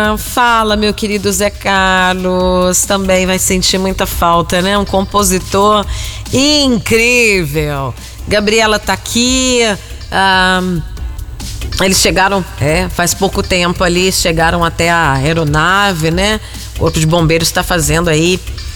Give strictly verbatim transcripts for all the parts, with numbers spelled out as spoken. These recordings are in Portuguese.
Fala, meu querido Zé Carlos, também vai sentir muita falta, né? Um compositor incrível. Gabriela tá aqui, ah, eles chegaram, é, faz pouco tempo ali, chegaram até a aeronave, né? O Corpo de Bombeiros está fazendo aí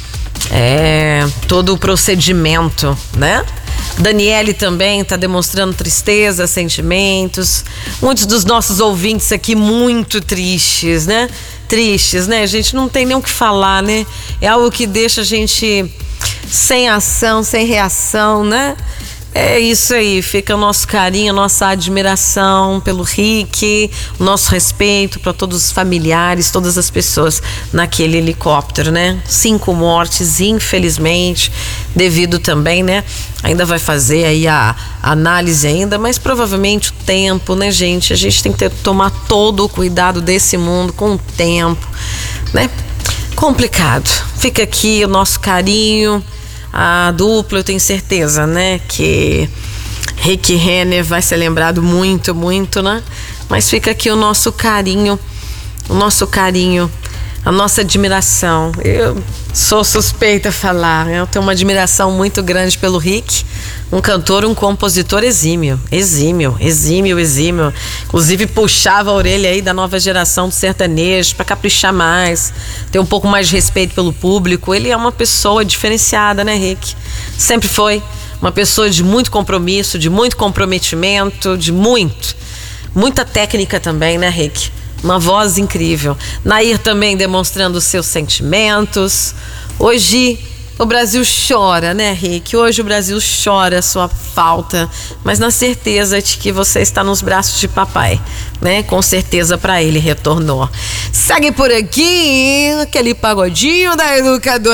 é, todo o procedimento, né? Daniele também está demonstrando tristeza, sentimentos. Muitos dos nossos ouvintes aqui muito tristes, né? Tristes, né? A gente não tem nem o que falar, né? É algo que deixa a gente sem ação, sem reação, né? É isso aí, fica o nosso carinho, a nossa admiração pelo Rick, o nosso respeito para todos os familiares, todas as pessoas naquele helicóptero, né? Cinco mortes, infelizmente, devido também, né? Ainda vai fazer aí a análise ainda, mas provavelmente o tempo, né, gente? A gente tem que ter, tomar todo o cuidado desse mundo com o tempo, né? Complicado. Fica aqui o nosso carinho. A dupla, eu tenho certeza, né, que Rick Renner vai ser lembrado muito, muito, né? Mas fica aqui o nosso carinho, o nosso carinho, a nossa admiração. Eu sou suspeita a falar, né? Eu tenho uma admiração muito grande pelo Rick, um cantor, um compositor exímio, exímio, exímio, exímio. Inclusive puxava a orelha aí da nova geração do sertanejo para caprichar mais, ter um pouco mais de respeito pelo público. Ele é uma pessoa diferenciada, né, Rick? Sempre foi uma pessoa de muito compromisso, de muito comprometimento, de muito, muita técnica também, né, Rick? Uma voz incrível. Nair também demonstrando os seus sentimentos. Hoje o Brasil chora, né, Rick? Hoje o Brasil chora a sua falta, mas na certeza de que você está nos braços de papai, né? Com certeza para ele retornou. Segue por aqui aquele pagodinho da educadora.